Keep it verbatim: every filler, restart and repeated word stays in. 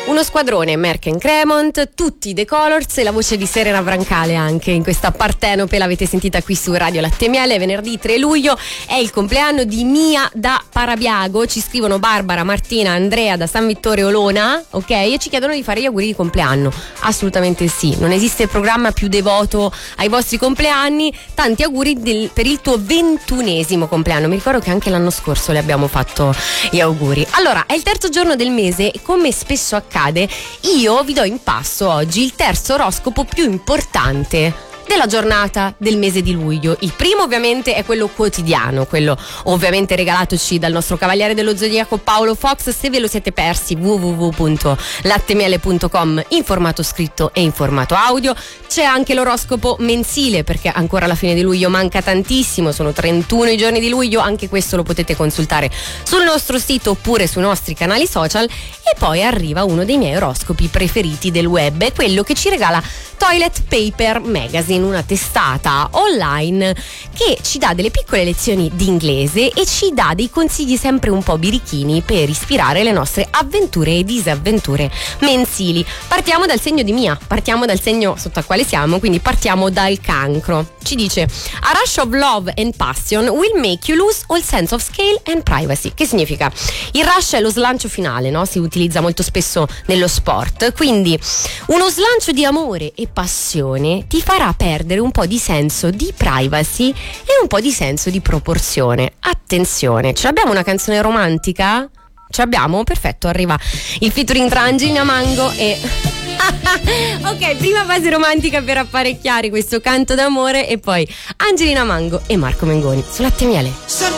Uno squadrone Merck and Cremont, tutti The Colors e la voce di Serena Brancale anche in questa partenope, l'avete sentita qui su Radio Latte e Miele. Venerdì tre luglio è il compleanno di Mia da Parabiago, ci scrivono Barbara, Martina, Andrea da San Vittore Olona, ok? E ci chiedono di fare gli auguri di compleanno. Assolutamente sì, non esiste programma più devoto ai vostri compleanni. Tanti auguri del, per il tuo ventunesimo compleanno. Mi ricordo che anche l'anno scorso le abbiamo fatto gli auguri. Allora, è il terzo giorno del mese e come spesso accade io vi do in passo oggi il terzo oroscopo più importante della giornata del mese di luglio. Il primo ovviamente è quello quotidiano, quello ovviamente regalatoci dal nostro cavaliere dello zodiaco Paolo Fox. Se ve lo siete persi, w w w punto lattemiele punto com in formato scritto e in formato audio. C'è anche l'oroscopo mensile, perché ancora alla fine di luglio manca tantissimo, sono trentuno i giorni di luglio, anche questo lo potete consultare sul nostro sito oppure sui nostri canali social. E poi arriva uno dei miei oroscopi preferiti del web, è quello che ci regala Toilet Paper Magazine, una testata online che ci dà delle piccole lezioni di inglese e ci dà dei consigli sempre un po' birichini per ispirare le nostre avventure e disavventure mensili. Partiamo dal segno di Mia, partiamo dal segno sotto al quale siamo, quindi partiamo dal Cancro. Ci dice: a rush of love and passion will make you lose all sense of scale and privacy. Che significa? Il rush è lo slancio finale, no? Si utilizza molto spesso nello sport, quindi uno slancio di amore e passione ti farà perdere un po' di senso di privacy e un po' di senso di proporzione. Attenzione, ce l'abbiamo una canzone romantica? Ce l'abbiamo? Perfetto, arriva il featuring tra Angelina Mango e ok, prima fase romantica per apparecchiare questo canto d'amore e poi Angelina Mango e Marco Mengoni su Latte e Miele.